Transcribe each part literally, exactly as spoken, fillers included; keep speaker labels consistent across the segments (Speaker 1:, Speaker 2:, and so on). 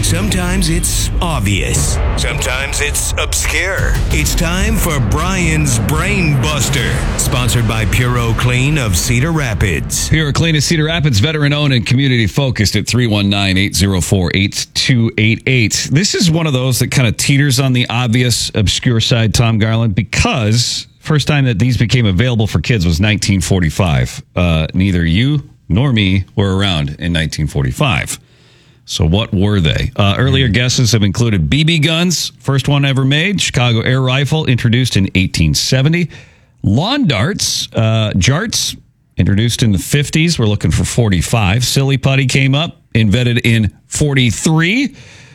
Speaker 1: Sometimes it's obvious. Sometimes it's obscure. It's time for Brian's Brain Buster, sponsored by Puro Clean of Cedar Rapids.
Speaker 2: Puro Clean of Cedar Rapids, veteran-owned and community-focused at three one nine, eight zero four, eight two eight eight. This is one of those that kind of teeters on the obvious, obscure side, Tom Garland, because first time that these became available for kids was nineteen forty-five. Uh, neither you nor me were around in nineteen forty-five. So what were they? Uh, earlier guesses have included B B guns, first one ever made, Chicago air rifle, introduced in eighteen seventy. Lawn darts, uh, jarts, introduced in the fifties. We're looking for forty-five. Silly putty came up, invented in forty-three.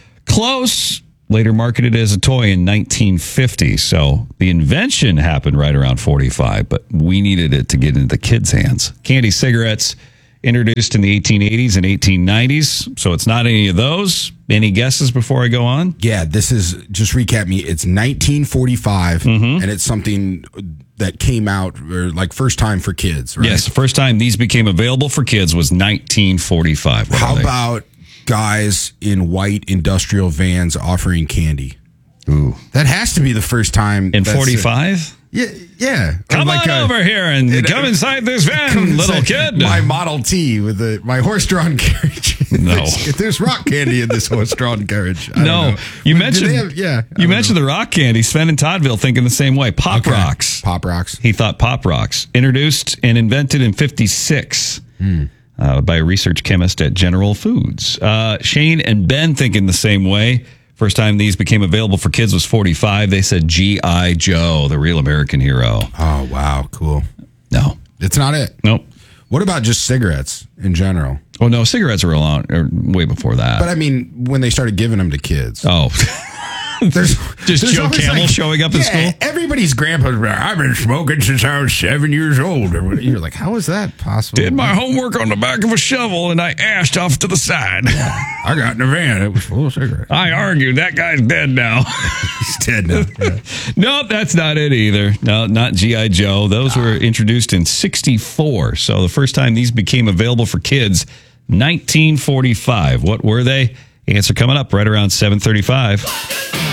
Speaker 2: Close, later marketed as a toy in nineteen fifty. So the invention happened right around forty-five, but we needed it to get into the kids' hands. Candy cigarettes, introduced in the eighteen eighties and eighteen nineties, so it's not any of those. Any guesses before I go on?
Speaker 3: Yeah, this is, just recap me, it's nineteen forty-five, mm-hmm. and it's something that came out, or like first time for kids, right?
Speaker 2: Yes, the first time these became available for kids was nineteen forty-five. What
Speaker 3: How about guys in white industrial vans offering candy?
Speaker 2: Ooh.
Speaker 3: That has to be the first time.
Speaker 2: In forty-five?
Speaker 3: Yeah, yeah.
Speaker 2: Come
Speaker 3: like
Speaker 2: on
Speaker 3: a,
Speaker 2: over here and it, come inside this van, little kid.
Speaker 3: My Model T with the my horse-drawn carriage.
Speaker 2: No,
Speaker 3: there's, there's rock candy in this horse-drawn carriage. I
Speaker 2: no,
Speaker 3: don't know.
Speaker 2: you mentioned
Speaker 3: have, yeah.
Speaker 2: You mentioned know. the rock candy. Sven and Toddville thinking the same way. Pop
Speaker 3: okay.
Speaker 2: Rocks.
Speaker 3: Pop Rocks.
Speaker 2: He thought Pop Rocks. Introduced and invented in fifty-six hmm. uh, by a research chemist at General Foods. Uh, Shane and Ben thinking the same way. First time these became available for kids was forty-five. They said G I. Joe, the real American hero.
Speaker 3: Oh, wow. Cool.
Speaker 2: No.
Speaker 3: It's not it.
Speaker 2: Nope.
Speaker 3: What about just cigarettes in general?
Speaker 2: Oh, no. Cigarettes were a lot, or way before that.
Speaker 3: But I mean, when they started giving them to kids.
Speaker 2: Oh.
Speaker 3: There's
Speaker 2: just
Speaker 3: there's
Speaker 2: Joe Camel like, showing up in
Speaker 3: yeah,
Speaker 2: school.
Speaker 3: Everybody's grandpa's like, I've been smoking since I was seven years old. You're like, how is that possible?
Speaker 2: Did my homework on the back of a shovel and I ashed off to the side.
Speaker 3: Yeah. I got in a van. It was full of cigarettes.
Speaker 2: I argued that guy's dead now.
Speaker 3: He's dead now. Yeah.
Speaker 2: Nope, that's not it either. No, not G I. Joe. Those ah. were introduced in sixty-four. So the first time these became available for kids, nineteen forty-five. What were they? Answer coming up right around seven thirty-five.